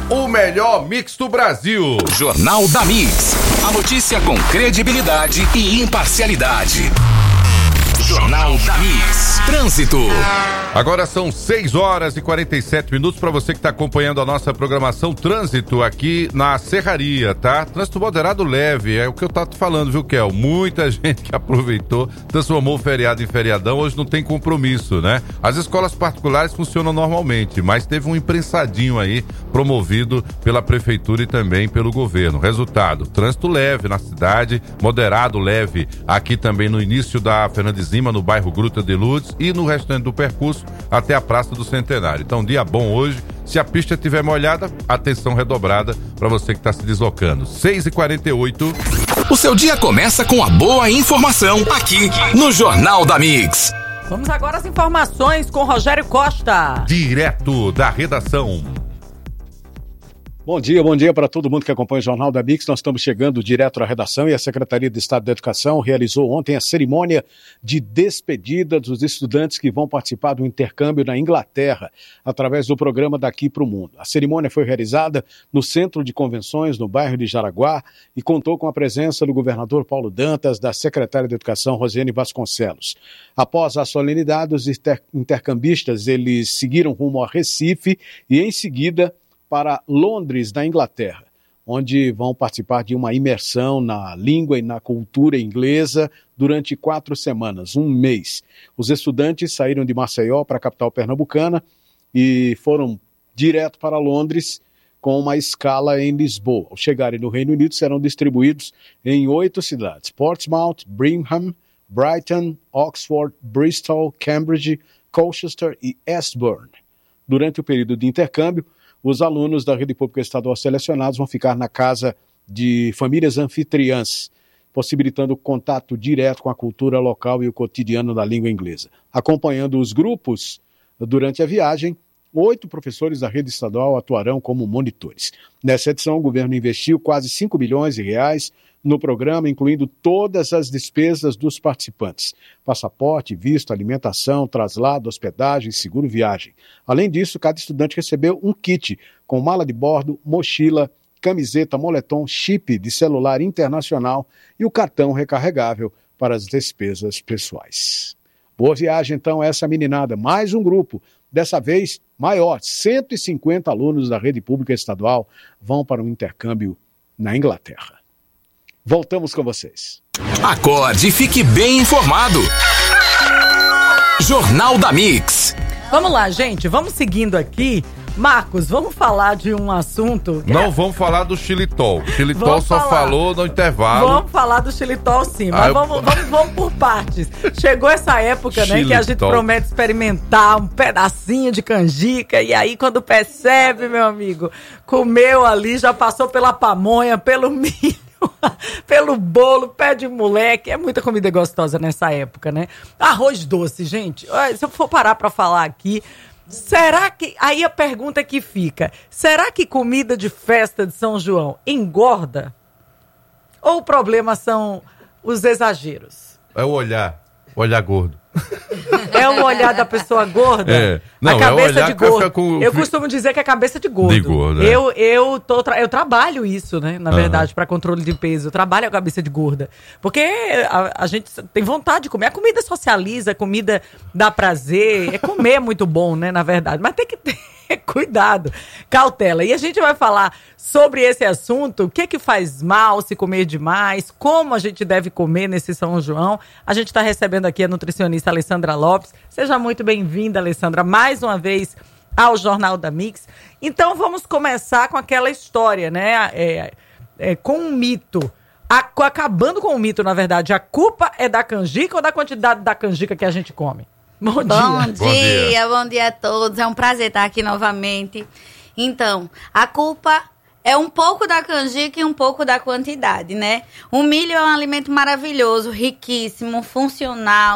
o melhor mix do Brasil. Jornal da Mix. A notícia com credibilidade e imparcialidade. Jornal da Mix. Trânsito. Agora são 6h47 para você que está acompanhando a nossa programação Trânsito aqui na Serraria, tá? Trânsito moderado leve, é o que eu tava falando, viu, Kel? Muita gente que aproveitou, transformou o feriado em feriadão, hoje não tem compromisso, né? As escolas particulares funcionam normalmente, mas teve um imprensadinho aí promovido pela prefeitura e também pelo governo. Resultado, trânsito leve na cidade, moderado leve aqui também no início da Fernandes Lima, no bairro Gruta de Lourdes e no restante do percurso até a Praça do Centenário. Então, dia bom hoje. Se a pista estiver molhada, atenção redobrada para você que está se deslocando. 6h48. O seu dia começa com a boa informação aqui no Jornal da Mix. Vamos agora às informações com Rogério Costa. Direto da redação. Bom dia para todo mundo que acompanha o Jornal da Mix. Nós estamos chegando direto à redação e a Secretaria de Estado da Educação realizou ontem a cerimônia de despedida dos estudantes que vão participar do intercâmbio na Inglaterra, através do programa Daqui para o Mundo. A cerimônia foi realizada no Centro de Convenções, no bairro de Jaraguá, e contou com a presença do governador Paulo Dantas, da secretária de Educação, Rosiane Vasconcelos. Após a solenidade, os intercambistas eles seguiram rumo a Recife e, em seguida, para Londres, na Inglaterra, onde vão participar de uma imersão na língua e na cultura inglesa durante 4 semanas, um mês. Os estudantes saíram de Maceió para a capital pernambucana e foram direto para Londres com uma escala em Lisboa. Ao chegarem no Reino Unido, serão distribuídos em 8 cidades: Portsmouth, Birmingham, Brighton, Oxford, Bristol, Cambridge, Colchester e Eastbourne. Durante o período de intercâmbio, os alunos da rede pública estadual selecionados vão ficar na casa de famílias anfitriãs, possibilitando contato direto com a cultura local e o cotidiano da língua inglesa. Acompanhando os grupos durante a viagem, 8 professores da rede estadual atuarão como monitores. Nessa edição, o governo investiu quase 5 bilhões de reais no programa, incluindo todas as despesas dos participantes: passaporte, visto, alimentação, traslado, hospedagem, seguro viagem. Além disso, cada estudante recebeu um kit com mala de bordo, mochila, camiseta, moletom, chip de celular internacional e o cartão recarregável para as despesas pessoais. Boa viagem, então, essa meninada. Mais um grupo, dessa vez maior, 150 alunos da rede pública estadual vão para um intercâmbio na Inglaterra. Voltamos com vocês. Acorde e fique bem informado. Jornal da Mix. Vamos lá, gente, vamos seguindo aqui. Marcos, vamos falar de um assunto... Não, vamos falar do xilitol. O xilitol só falou no intervalo. Vamos falar do xilitol, sim, mas vamos por partes. Chegou essa época, né, que a gente promete experimentar um pedacinho de canjica, e aí quando percebe, meu amigo, comeu ali, já passou pela pamonha, pelo milho, pelo bolo, pé de moleque. É muita comida gostosa nessa época, né? Arroz doce, gente. Se eu for parar pra falar aqui, será que... Aí a pergunta que fica: será que comida de festa de São João engorda? Ou o problema são os exageros? É o olhar gordo. É o olhar da pessoa gorda? É. Não, a cabeça de gordo. Com... Eu costumo dizer que é cabeça de gordo. De gordo, é. Eu trabalho isso, né? Na verdade, para controle de peso. Eu trabalho a cabeça de gorda. Porque a gente tem vontade de comer. A comida socializa, a comida dá prazer. Comer é muito bom, né? Na verdade. Mas tem que ter cuidado, cautela. E a gente vai falar sobre esse assunto: o que faz mal se comer demais, como a gente deve comer nesse São João. A gente está recebendo aqui a nutricionista Alessandra Lopes. Seja muito bem-vinda, Alessandra, mais uma vez ao Jornal da Mix. Então vamos começar com aquela história, né? Com um mito. Acabando com o mito, na verdade. A culpa é da canjica ou da quantidade da canjica que a gente come? Bom dia a todos. É um prazer estar aqui novamente. Então, a culpa é um pouco da canjica e um pouco da quantidade, né? O milho é um alimento maravilhoso, riquíssimo, funcional.